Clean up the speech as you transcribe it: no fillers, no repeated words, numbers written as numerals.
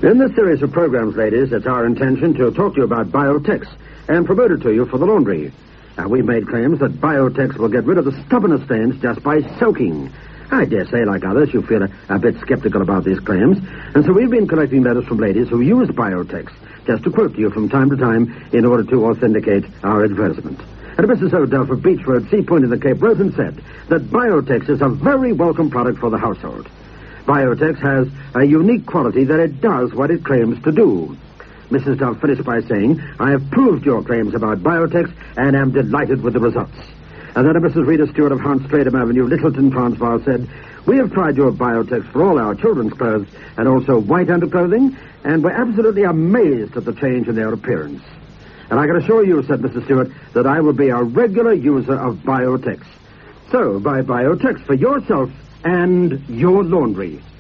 In this series of programs, ladies, it's our intention to talk to you about Biotex and promote it to you for the laundry. We've made claims that Biotex will get rid of the stubbornest stains just by soaking. I dare say, like others, you feel a bit skeptical about these claims, and so we've been collecting letters from ladies who use Biotex, just to quote to you from time to time in order to authenticate our advertisement. And Mrs. O'Duff of Beach Road, Sea Point in the Cape, wrote and said that Biotex is a very welcome product for the household. Biotex has a unique quality that it does what it claims to do. Mrs. Duff finished by saying, I have proved your claims about Biotex and am delighted with the results. And then Mrs. Rita Stewart of Hans Stratham Avenue, Littleton, Transvaal, said, we have tried your Biotex for all our children's clothes and also white underclothing, and we're absolutely amazed at the change in their appearance. And I can assure you, said Mrs. Stewart, that I will be a regular user of Biotex. So, buy Biotex for yourself and your laundry.